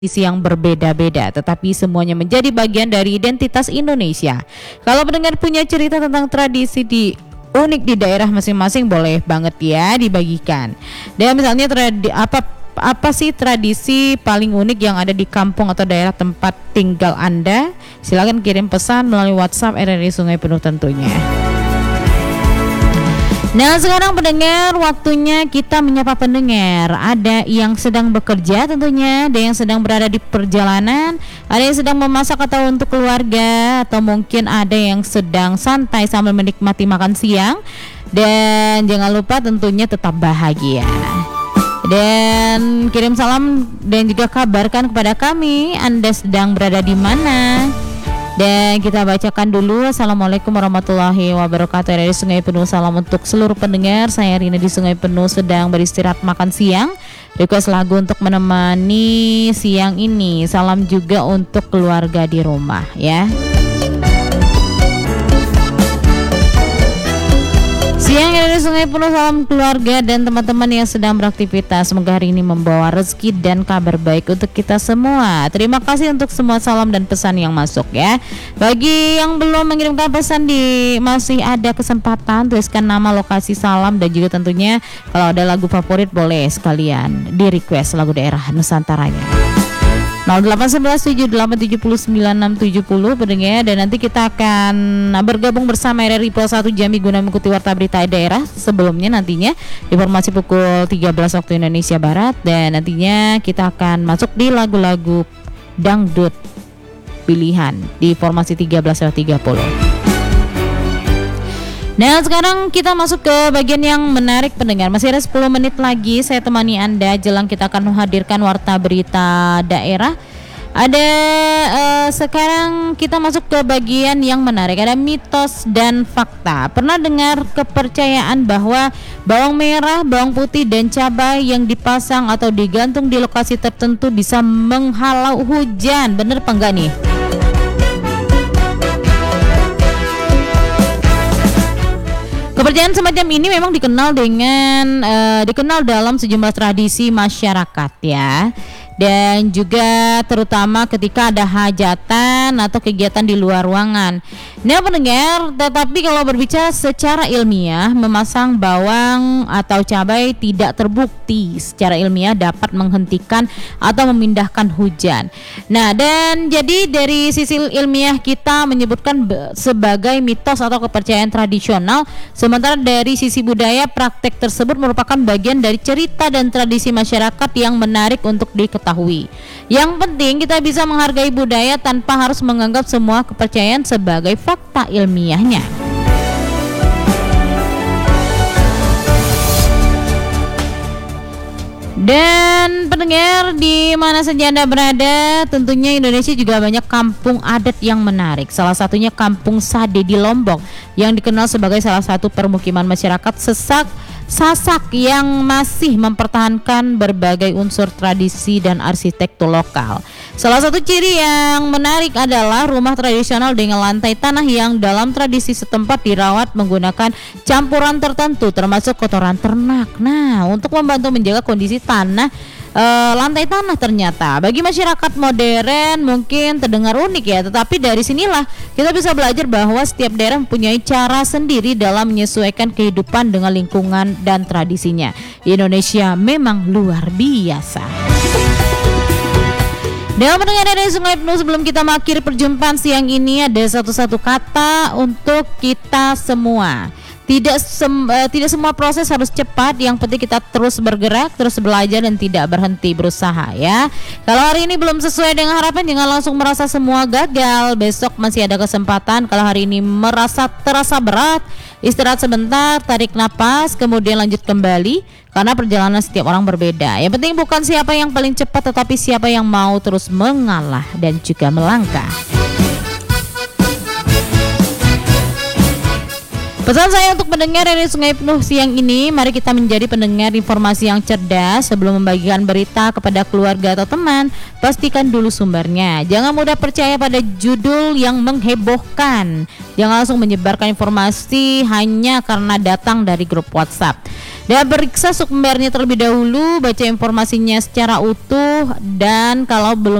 yang berbeda-beda, tetapi semuanya menjadi bagian dari identitas Indonesia. Kalau pendengar punya cerita tentang tradisi unik di daerah masing-masing, boleh banget ya dibagikan. Dan misalnya apa sih tradisi paling unik yang ada di kampung atau daerah tempat tinggal Anda? Silakan kirim pesan melalui WhatsApp RRI Sungai Penuh tentunya. Nah, sekarang pendengar, waktunya kita menyapa pendengar. Ada yang sedang bekerja tentunya, ada yang sedang berada di perjalanan, ada yang sedang memasak atau untuk keluarga, atau mungkin ada yang sedang santai sambil menikmati makan siang. Dan jangan lupa tentunya tetap bahagia. Dan kirim salam dan juga kabarkan kepada kami Anda sedang berada di mana. Dan kita bacakan dulu. Assalamualaikum warahmatullahi wabarakatuh. Dari Sungai Penuh, salam untuk seluruh pendengar. Saya Rina di Sungai Penuh sedang beristirahat makan siang. Request lagu untuk menemani siang ini. Salam juga untuk keluarga di rumah ya. Siang dari Sungai Penuh, salam keluarga dan teman-teman yang sedang beraktivitas. Semoga hari ini membawa rezeki dan kabar baik untuk kita semua. Terima kasih untuk semua salam dan pesan yang masuk ya. Bagi yang belum mengirimkan pesan, masih ada kesempatan, tuliskan nama, lokasi, salam, dan juga tentunya kalau ada lagu favorit boleh sekalian di request lagu daerah Nusantaranya. 0811787960 pendengar, dan nanti kita akan bergabung bersama RRI Pos 1 Jambi guna mengikuti warta berita daerah sebelumnya nantinya informasi pukul 13 waktu Indonesia Barat, dan nantinya kita akan masuk di lagu-lagu dangdut pilihan di formasi 13:30. Nah, sekarang kita masuk ke bagian yang menarik pendengar. Masih ada 10 menit lagi saya temani Anda jelang kita akan menghadirkan warta berita daerah. Sekarang kita masuk ke bagian yang menarik. Ada mitos dan fakta. Pernah dengar kepercayaan bahwa bawang merah, bawang putih, dan cabai yang dipasang atau digantung di lokasi tertentu bisa menghalau hujan? Bener apa enggak nih? Kepercayaan semacam ini memang dikenal dalam sejumlah tradisi masyarakat ya. Dan juga terutama ketika ada hajatan atau kegiatan di luar ruangan. Nah pendengar, tetapi kalau berbicara secara ilmiah, memasang bawang atau cabai tidak terbukti secara ilmiah dapat menghentikan atau memindahkan hujan. Nah, dan jadi dari sisi ilmiah kita menyebutkan sebagai mitos atau kepercayaan tradisional, sementara dari sisi budaya praktek tersebut merupakan bagian dari cerita dan tradisi masyarakat yang menarik untuk diketahui. Yang penting kita bisa menghargai budaya tanpa harus menganggap semua kepercayaan sebagai fakta ilmiahnya. Dan pendengar di mana saja Anda berada, tentunya Indonesia juga banyak kampung adat yang menarik. Salah satunya Kampung Sade di Lombok yang dikenal sebagai salah satu permukiman masyarakat Sasak yang masih mempertahankan berbagai unsur tradisi dan arsitektur lokal. Salah satu ciri yang menarik adalah rumah tradisional dengan lantai tanah yang dalam tradisi setempat dirawat menggunakan campuran tertentu termasuk kotoran ternak. Nah, untuk membantu menjaga kondisi lantai tanah ternyata bagi masyarakat modern mungkin terdengar unik ya, tetapi dari sinilah kita bisa belajar bahwa setiap daerah mempunyai cara sendiri dalam menyesuaikan kehidupan dengan lingkungan dan tradisinya. Indonesia memang luar biasa. Dan mendengar dari Sungai Penuh, sebelum kita mengakhiri perjumpaan siang ini, ada satu kata untuk kita semua. Tidak semua proses harus cepat, yang penting kita terus bergerak, terus belajar dan tidak berhenti berusaha ya. Kalau hari ini belum sesuai dengan harapan, jangan langsung merasa semua gagal. Besok masih ada kesempatan. Kalau hari ini terasa berat, istirahat sebentar, tarik napas, kemudian lanjut kembali. Karena perjalanan setiap orang berbeda. Yang penting bukan siapa yang paling cepat, tetapi siapa yang mau terus mengalah dan juga melangkah. Pesan saya untuk pendengar dari Sungai Penuh siang ini, mari kita menjadi pendengar informasi yang cerdas. Sebelum membagikan berita kepada keluarga atau teman, pastikan dulu sumbernya. Jangan mudah percaya pada judul yang menghebohkan. Jangan langsung menyebarkan informasi hanya karena datang dari grup WhatsApp. Dan periksa sumbernya terlebih dahulu, baca informasinya secara utuh, dan kalau belum